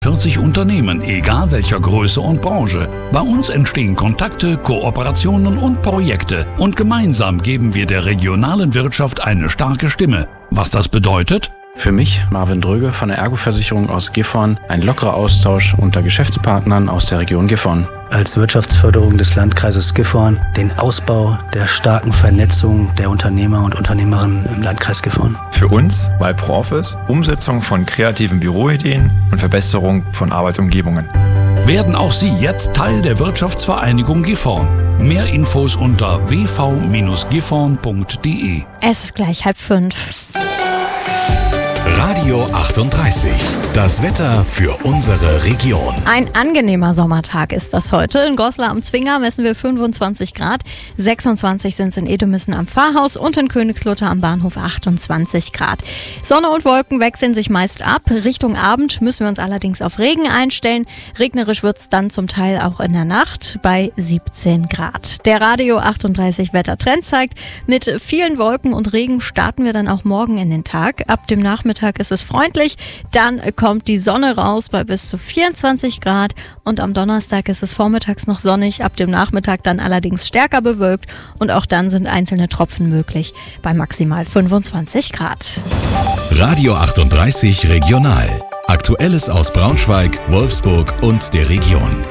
40 Unternehmen, egal welcher Größe und Branche. Bei uns entstehen Kontakte, Kooperationen und Projekte. Und gemeinsam geben wir der regionalen Wirtschaft eine starke Stimme. Was das bedeutet? Für mich, Marvin Dröge von der Ergo-Versicherung aus Gifhorn, ein lockerer Austausch unter Geschäftspartnern aus der Region Gifhorn. Als Wirtschaftsförderung des Landkreises Gifhorn den Ausbau der starken Vernetzung der Unternehmer und Unternehmerinnen im Landkreis Gifhorn. Für uns bei ProOffice Umsetzung von kreativen Büroideen und Verbesserung von Arbeitsumgebungen. Werden auch Sie jetzt Teil der Wirtschaftsvereinigung Gifhorn. Mehr Infos unter wv-gifhorn.de. Es ist gleich 4:30. Radio 38. Das Wetter für unsere Region. Ein angenehmer Sommertag ist das heute. In Goslar am Zwinger messen wir 25 Grad. 26 sind es in Edemissen am Pfarrhaus und in Königslutter am Bahnhof 28 Grad. Sonne und Wolken wechseln sich meist ab. Richtung Abend müssen wir uns allerdings auf Regen einstellen. Regnerisch wird es dann zum Teil auch in der Nacht bei 17 Grad. Der Radio 38 Wettertrend zeigt, mit vielen Wolken und Regen starten wir dann auch morgen in den Tag. Ab dem Nachmittag ist es freundlich, dann kommt die Sonne raus bei bis zu 24 Grad und am Donnerstag ist es vormittags noch sonnig, ab dem Nachmittag dann allerdings stärker bewölkt und auch dann sind einzelne Tropfen möglich bei maximal 25 Grad. Radio 38 Regional. Aktuelles aus Braunschweig, Wolfsburg und der Region.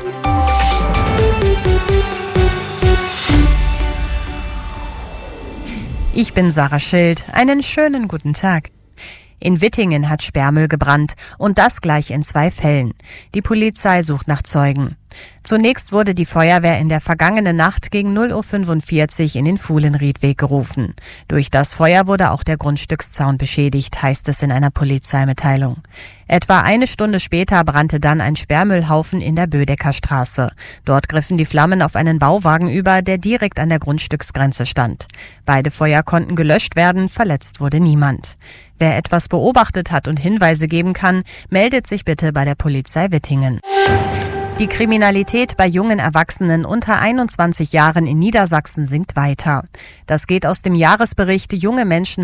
Ich bin Sarah Schild. Einen schönen guten Tag. In Wittingen hat Sperrmüll gebrannt und das gleich in 2 Fällen. Die Polizei sucht nach Zeugen. Zunächst wurde die Feuerwehr in der vergangenen Nacht gegen 0:45 Uhr in den Fuhlenriedweg gerufen. Durch das Feuer wurde auch der Grundstückszaun beschädigt, heißt es in einer Polizeimitteilung. Etwa eine Stunde später brannte dann ein Sperrmüllhaufen in der Bödecker Straße. Dort griffen die Flammen auf einen Bauwagen über, der direkt an der Grundstücksgrenze stand. Beide Feuer konnten gelöscht werden, verletzt wurde niemand. Wer etwas beobachtet hat und Hinweise geben kann, meldet sich bitte bei der Polizei Wittingen. Die Kriminalität bei jungen Erwachsenen unter 21 Jahren in Niedersachsen sinkt weiter. Das geht aus dem Jahresbericht Junge Menschen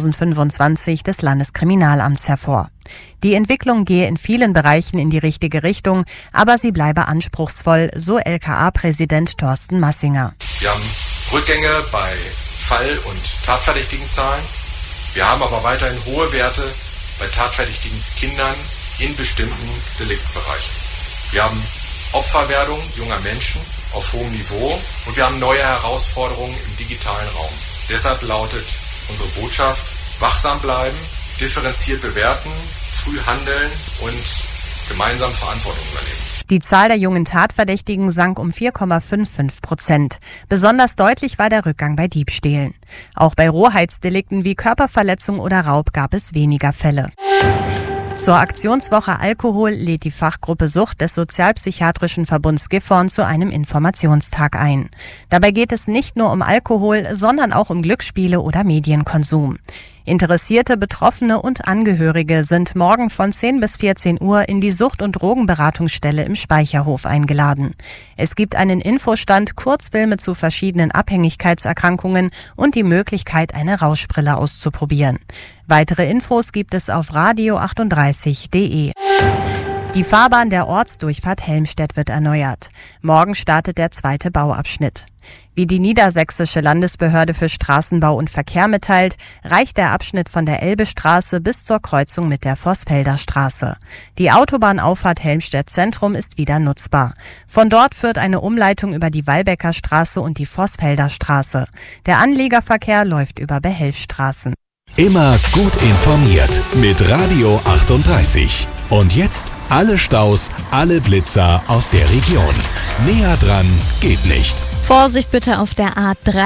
2025 des Landeskriminalamts hervor. Die Entwicklung gehe in vielen Bereichen in die richtige Richtung, aber sie bleibe anspruchsvoll, so LKA-Präsident Thorsten Massinger. Wir haben Rückgänge bei Fall- und Tatverdächtigenzahlen. Wir haben aber weiterhin hohe Werte bei tatverdächtigen Kindern in bestimmten Deliktsbereichen. Wir haben Opferwerdung junger Menschen auf hohem Niveau und wir haben neue Herausforderungen im digitalen Raum. Deshalb lautet unsere Botschaft: wachsam bleiben, differenziert bewerten, früh handeln und gemeinsam Verantwortung übernehmen. Die Zahl der jungen Tatverdächtigen sank um 4,55%. Besonders deutlich war der Rückgang bei Diebstählen. Auch bei Rohheitsdelikten wie Körperverletzung oder Raub gab es weniger Fälle. Zur Aktionswoche Alkohol lädt die Fachgruppe Sucht des Sozialpsychiatrischen Verbunds Gifhorn zu einem Informationstag ein. Dabei geht es nicht nur um Alkohol, sondern auch um Glücksspiele oder Medienkonsum. Interessierte Betroffene und Angehörige sind morgen von 10 bis 14 Uhr in die Sucht- und Drogenberatungsstelle im Speicherhof eingeladen. Es gibt einen Infostand, Kurzfilme zu verschiedenen Abhängigkeitserkrankungen und die Möglichkeit, eine Rauschbrille auszuprobieren. Weitere Infos gibt es auf radio38.de. Die Fahrbahn der Ortsdurchfahrt Helmstedt wird erneuert. Morgen startet der 2. Bauabschnitt. Wie die Niedersächsische Landesbehörde für Straßenbau und Verkehr mitteilt, reicht der Abschnitt von der Elbestraße bis zur Kreuzung mit der Vorsfelder Straße. Die Autobahnauffahrt Helmstedt Zentrum ist wieder nutzbar. Von dort führt eine Umleitung über die Wallbecker Straße und die Vorsfelder Straße. Der Anliegerverkehr läuft über Behelfsstraßen. Immer gut informiert mit Radio 38. Und jetzt alle Staus, alle Blitzer aus der Region. Näher dran geht nicht. Vorsicht bitte auf der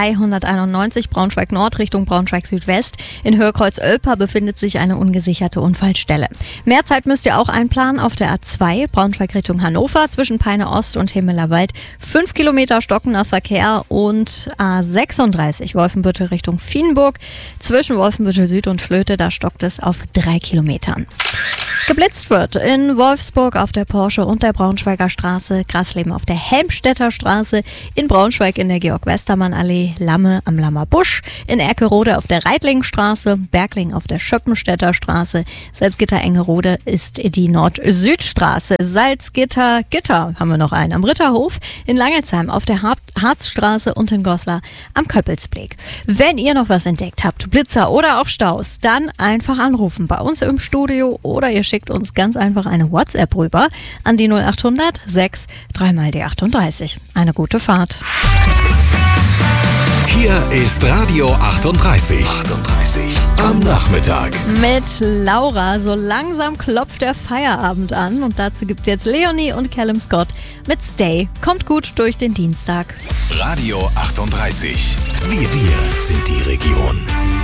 A391 Braunschweig-Nord Richtung Braunschweig-Südwest. In Hörkreuz-Oelper befindet sich eine ungesicherte Unfallstelle. Mehr Zeit müsst ihr auch einplanen auf der A2 Braunschweig Richtung Hannover zwischen Peine Ost und Himmelerwald. 5 Kilometer stockender Verkehr und A36 Wolfenbüttel Richtung Vienburg. Zwischen Wolfenbüttel Süd und Flöte, da stockt es auf 3 Kilometern. Geblitzt wird in Wolfsburg auf der Porsche und der Braunschweiger Straße, Grasleben auf der Helmstedter Straße, in Braunschweig Braunschweig in der Georg-Westermann-Allee, Lamme am Lammer Busch, in Erkerode auf der Reitlingstraße, Bergling auf der Schöppenstädter Straße, Salzgitter-Engerode ist die Nord-Süd-Straße, Salzgitter-Gitter haben wir noch einen am Ritterhof, in Langelsheim auf der Harzstraße und in Goslar am Köppelsbeek. Wenn ihr noch was entdeckt habt, Blitzer oder auch Staus, dann einfach anrufen bei uns im Studio oder ihr schickt uns ganz einfach eine WhatsApp rüber an die 0800 6 3 die 38. Eine gute Fahrt. Hier ist Radio 38. Am Nachmittag. Mit Laura. So langsam klopft der Feierabend an und dazu gibt's jetzt Leonie und Callum Scott mit Stay. Kommt gut durch den Dienstag. Radio 38. Wir sind die Region.